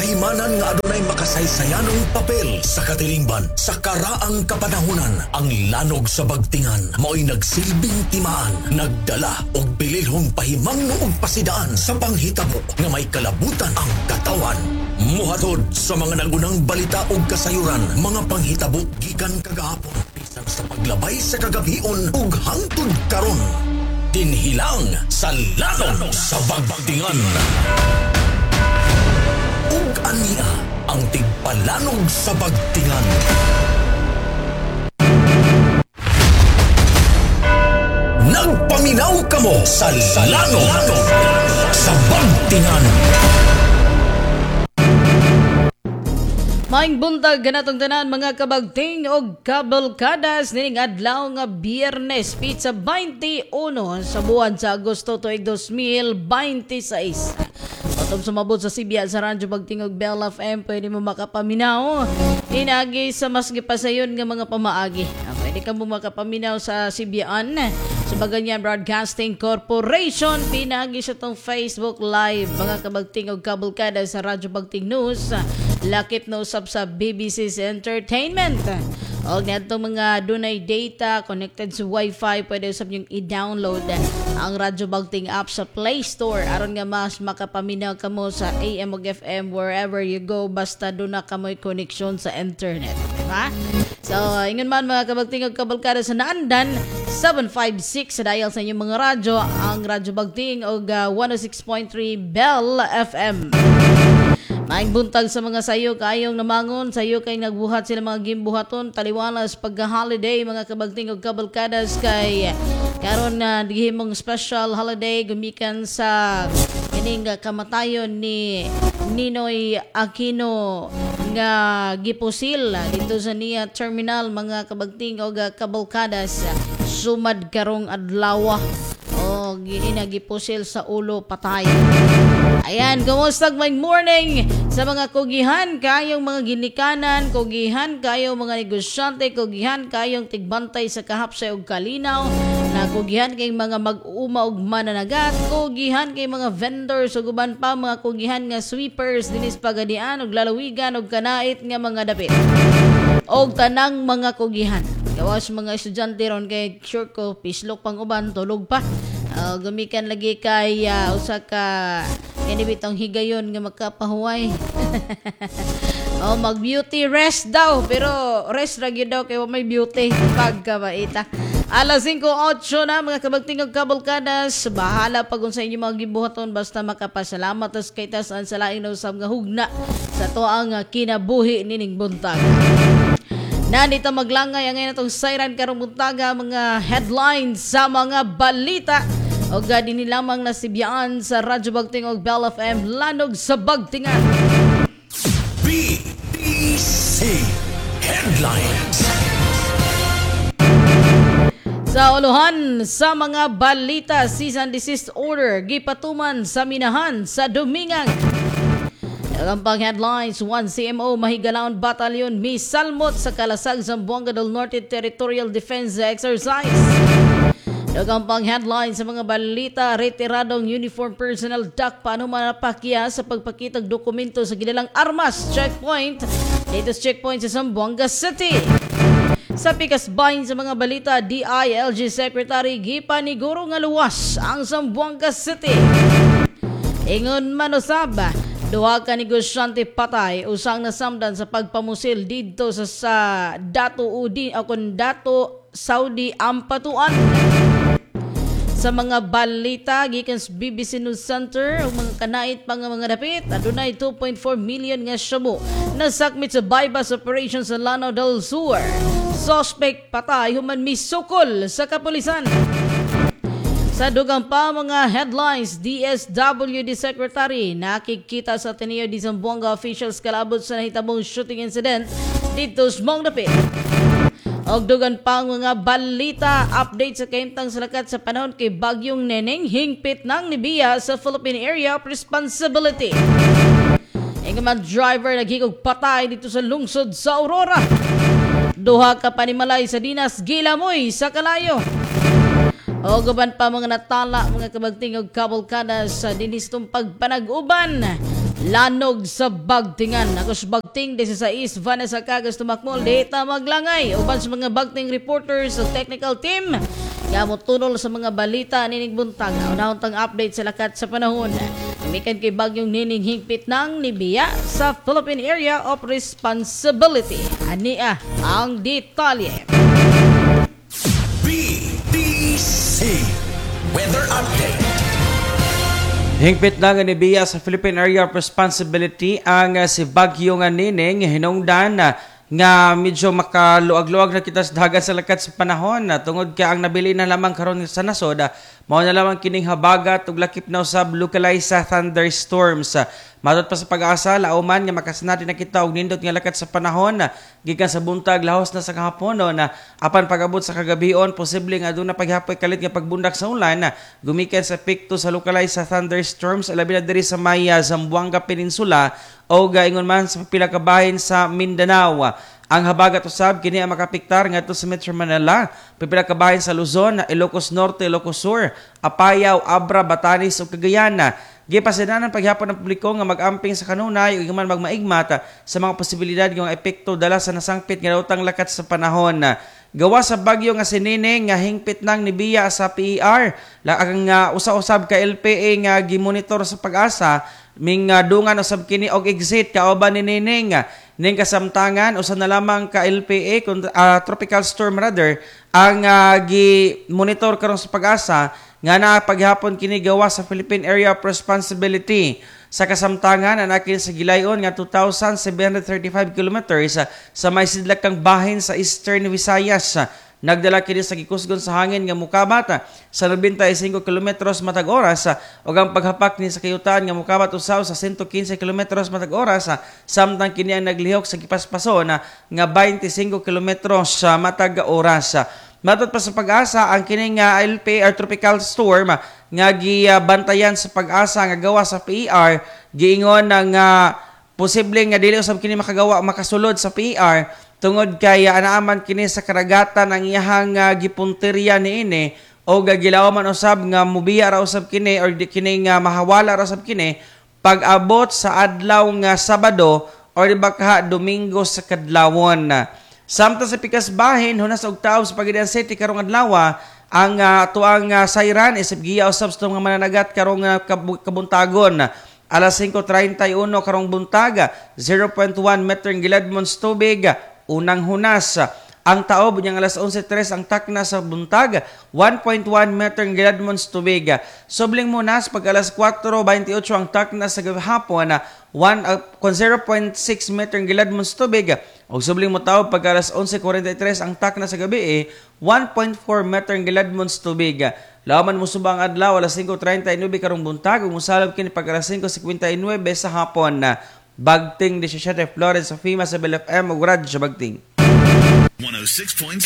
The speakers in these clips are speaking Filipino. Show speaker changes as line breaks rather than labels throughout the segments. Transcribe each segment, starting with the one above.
kahimanan nga adunay makasaysayanong papel sa katilingban. Sa karaang kapanahunan, ang lanog sa bagtingan mao'y nagsilbing timaan, nagdala og bililhong pahimangno og pasidaan sa panghitabo nga may kalabutan ang katawan. Muhatod sa mga nagunang balita ug kasayuran, mga panghitabo gikan kagahapon bisan sa paglabay sa kagabion ug hangtod karon. Tinhilang sa lanog sa bagtingan. Ug ania ang tigpalanog sa bagtingan. Nagpaminaw kamo sa lanog sa bagtingan.
Maing buntag ganatong tanan mga kabagting og kabalkadas nining adlaw nga Biyernes pizza 21 sa buwan sa Agosto tuig 2026. Patong sumabot sa Sibya sa Radyo Bagting og Bell FM, pwede mo makapaminaw inagi sa mas gipasayon nga mga pamaagi. Pwede ka mo makapaminaw sa Sibyaan sa Baganyan Broadcasting Corporation, pinagi sa tong Facebook Live mga kabagting og kabalkada sa Radyo Bagting News. Lakip na usap sa BBC's Entertainment. O nga mga dunay data connected sa Wi-Fi, pwede usap yung i-download ang Radyo Bagting app sa Play Store aron nga mas makapaminaw kamo sa AM ug FM wherever you go, basta doon na kamoy connection sa internet, diba? So ingon man mga kabagting ug kabalkada sa naandan 756 sa dial sa inyong mga radyo, ang Radyo Bagting og 106.3 Bell FM. Maing buntag sa mga sayo kayong namangon, sayo kay nagbuhat sila mga gimbuhaton taliwalas pagka-holiday mga kabagting og kabalkadas kay karon na gihimong special holiday gumikan sa kining kamatayon ni Ninoy Aquino nga gipusil dito sa NIA Terminal mga kabagting og kabalkadas sumad karong adlaw o gipusil sa ulo patay. Ayan, kumusta may morning sa mga kugihan kayong mga ginikanan, kugihan kayong mga negosyante, kugihan kayong tigbantay sa kahapsay ug kalinaw, na kugihan kayong mga mag-uma ug mananagat, kugihan kayong mga vendors ug uban pa mga kugihan nga sweepers dinis pagadian ug lalawigan ug kanait nga mga dapit. Og tanang mga kugihan. Gawas mga estudyante ron kay sure ko pislok pang uban tulog pa. Gumikan lagi kay usa ka kanibitong higayon nga makapahuway. Mag-beauty rest daw, pero rest ra gyud daw kay may beauty pagkabaita. Alas 5:08 na mga kabagting ug kabalkadas, bahala pag unsa inyo mga gibuhaton basta makapasalamat as kay tas-an sa laing usab nga hugna sa tuang kinabuhi nining buntag. Nandito maglangay ang ngayon itong siren karong buntaga mga headlines sa mga balita. O gadi ni lamang na Sibyaan sa Radyo Bagting og Bell FM, lanog sa bagtingan.
BBC Headlines.
Sa uluhan sa mga balita, cease and desist order gipatuman sa minahan sa Dumingang. Nagampang headlines, 1 CMO Mahigalaon Batalyon misalmot sa kalasag Zamboanga del Norte Territorial Defense Exercise. Nagampang headlines sa mga balita, retiradong uniform personnel dakpa manapakya sa pagpakitag dokumento sa gilalang armas checkpoint dito sa checkpoint sa Zamboanga City. Sa pikasbahin sa mga balita, DILG Secretary gipaniguro nga luwas ang Zamboanga City. Ingon man usab, duha ka negosyante patay usang nasamdan sa pagpamusil dito sa Dato Udi o Dato Saudi Ampatuan. Sa mga balita gikan sa BBC News Center ug mga kanait pa nga mga dapit, adunay 2.4 million nga shabu nasakmit sa bypass operation sa Lanao del Sur. Suspect patay human misukol sa kapulisan. Sa dugang pa mga headlines, DSWD Secretary nakikita sa Ateneo di Zamboanga officials kalabot sa nahitabong shooting incident dito sa Mongdapit. Og dugan pa mga balita, update sa kaimtang salakat sa panahon kay Bagyong Neneng, hingpit ng Nibiya sa Philippine Area of Responsibility. Ang mga driver naghigog patay dito sa lungsod sa Aurora. Duha ka panimalay sa Dinas Gilamoy sa Kalayo. O gaban pa mga natala mga kabagting og kabalkadas sa dinistong pagpanag-uban Lanog sa Bagtingan. Ako sa Bagting, 16, Vanessa Cagas tumakmol, data maglangay. Uban sa mga Bagting reporters sa technical team. Gamot tunol sa mga balita nining buntag. Unahon tang update sa lakat sa panahon. Mikan kay bagyong nining hingpit ng Nibiya sa Philippine Area of Responsibility. Ania ang detalye.
BDC Weather Update.
Hingpit na nga ni Bia sa Philippine Area of Responsibility ang si Bagyo nga Nining hinungdan nga medyo makaluag-luag na kita sa dagat sa lakat sa panahon tungod ka ang nabili na lamang karon sa nasod mao na lamang kining habagat ug lakip na usab localized sa thunderstorms. Matud pa sa pag-asa lauman nga makasinati na kita og nindot nga lakat sa panahon gikan sa buntag lahos na sa kahapon na apan pag-abot sa kagabion posible nga aduna paghapoy kalit nga pagbundak sa ulan gumikan sa epekto sa localized sa thunderstorms labi na diri sa may Zamboanga Peninsula o ingon man sa pila ka bahin sa Mindanao. Ang habagat usab kini ang makapiktar ngadto sa Metro Manila, pipila ka bahin sa Luzon, Ilocos Norte, Ilocos Sur, Apayao, Abra, Batanes ug Cagayan. Gipasidanan paghapon ng publiko nga mag-amping sa kanunay ug man magmaigmata sa mga posibilidad nga epekto dala sa nasangpit nga daotang lakat sa panahon. Gawa sa bagyo nga si Nining nga hingpit nang Nibiya sa PER, ang usa-usab ka LPA nga gimonitor sa pag-asa ming dungan usab kini og exit kauban ni Nining. Ning kasamtangan usa na lamang ka LPA tropical storm radar ang gi-monitor karon sa pag-asa nga na paghapon kini gawa sa Philippine Area of Responsibility. Sa kasamtangan anakin sa gilayon nga 2,735 kilometers sa may sidlak kang bahin sa Eastern Visayas. Nagdala kini sa gikusgon sa hangin nga mukabat sa 95 kilometros matag oras ug ang paghapak ni sa kayutan nga mukabat usaw sa 115 kilometros matag oras samtang kini ang naglihok sa gipaspason nga 25 kilometros matag oras. Matod pa sa pag-asa ang kining LPA or tropical storm nga gibantayan sa pag-asa nga gawa sa PER giingon nga posible nga dili usab kini makasulod sa PER tungod kay anaaman kini sa karagatan ang iyahang gipunteriya niini o gilawaman usab nga mubiya ra usab kini or kini nga mahawala ra usab kini pag-abot sa adlaw nga Sabado or di ba ka Domingo sa kadlawon. Samtang sa pikas bahin hunas og tawo sa Pagadian City karong adlaw ang tuang sayran isip giya usab sa mga mananagat karong kabuntagon. Alas 5:31 karong buntaga 0.1 meter giladmon sa tubig unang hunas. Ang taob niyang alas 11:03 ang takna sa buntag 1.1 meter giladmon sa tubig. Subling munas pag alas 4:28 ang takna sa hapon 0.6 meter giladmon sa tubig. Og subling mo taob pag alas 11:43 ang takna sa gabi 1.4 meter giladmon sa tubig. Laman mo subang adlaw alas 5:39 karong buntag ug mosalab kini pag alas 5:59 sa hapon. Bagting 17 Florence sa FEMA sa BLFM ug radyo sa Bagting
106.7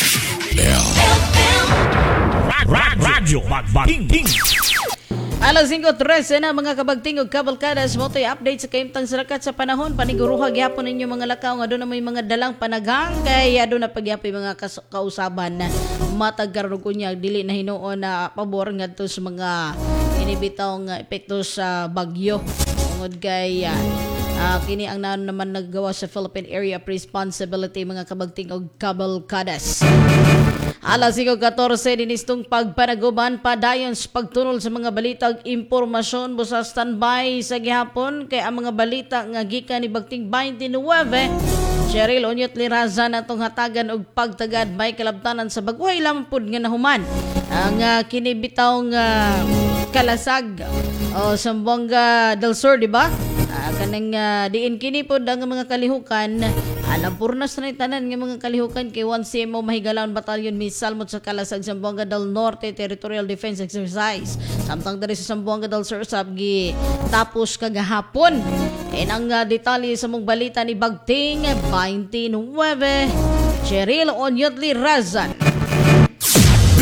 Radyo Bagting.
Alas 5:13 na mga kabagting ug kabalkadas mo to'y update sa kaimtang sarakat sa panahon paniguruha gyapon ninyo mga lakaw nga doon na may mga dalang panaghang kay aduna pagyapoy mga kausaban na matag karon kunya dili na hinuon na pabor ngadto sa mga inibitaw nga epekto sa bagyo tungod kay kini ang naman naggawa sa Philippine Area of Responsibility mga kabagting og kabalkadas. Alas 5:14 dinistong pagpanaguban padayon sa pagtunol sa mga balita ug impormasyon busa standby sa gihapon kay ang mga balita nga gikan ni Bagting 29 Cheryl Onyot Lirazan atong hatagan og pagtagad may kalabtanan sa bagway lampod nga nahuman ang kinibitaw nga kalasag o Zamboanga del Sur, di ba? Kanang diin kini pod ang mga kalihukan alampurnas na tanan nga mga kalihukan kay 1CMO Mahigalawon Batalyon misalmot sa kalasag Zamboanga del Norte Territorial Defense Exercise samtang diri sa Zamboanga del Sur sabgi tapos kagahapon ang detalye sa mong balita ni Bagting 29 Cheryl Onyot Lirazan.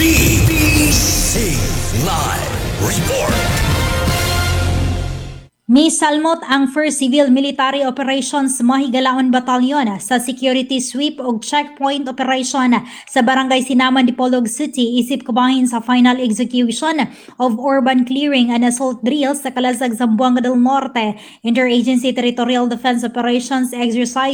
BDC Live Report.
Misalmot ang 1st Civil Military Operations Mahigalaon Batalyon sa security sweep ug checkpoint operation sa Barangay Sinaman, Dipolog City isip kabahin sa final execution of urban clearing and assault drills sa Kalasag, Zamboanga del Norte Interagency Territorial Defense Operations Exercise